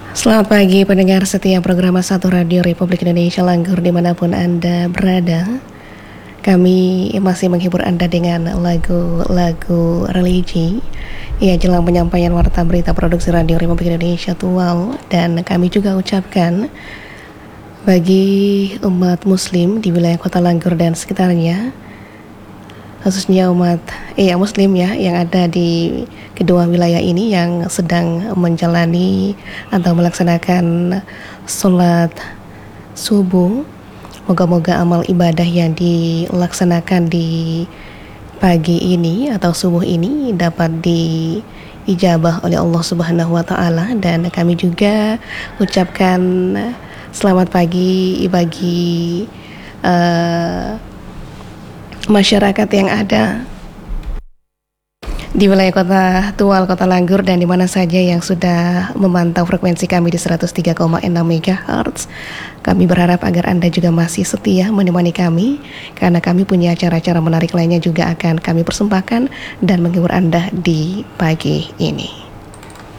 Selamat pagi pendengar setia program Satu Radio Republik Indonesia Langgur dimanapun Anda berada. Kami masih menghibur Anda dengan lagu-lagu religi. Ya, jelang penyampaian warta berita produksi Radio Republik Indonesia Tual. Dan kami juga ucapkan bagi umat muslim di wilayah kota Langgur dan sekitarnya, khususnya umat muslim ya yang ada di kedua wilayah ini yang sedang menjalani atau melaksanakan sholat subuh. Moga-moga amal ibadah yang dilaksanakan di pagi ini atau subuh ini dapat diijabah oleh Allah Subhanahu wa taala. Dan kami juga ucapkan selamat pagi bagi masyarakat yang ada di wilayah kota Tual, kota Langgur, dan di mana saja yang sudah memantau frekuensi kami di 103,6 MHz. Kami berharap agar Anda juga masih setia menemani kami, karena kami punya acara-acara menarik lainnya juga akan kami persembahkan dan menghibur Anda di pagi ini.